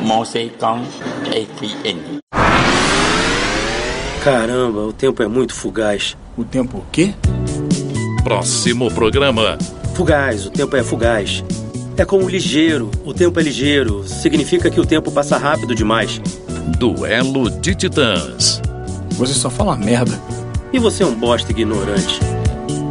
Mosecon FN. Caramba, o tempo é muito fugaz. O tempo o quê? Próximo programa. Fugaz, o tempo é fugaz. É como ligeiro, o tempo é ligeiro. Significa que o tempo passa rápido demais. Duelo de Titãs. Você só fala merda. E você é um bosta ignorante.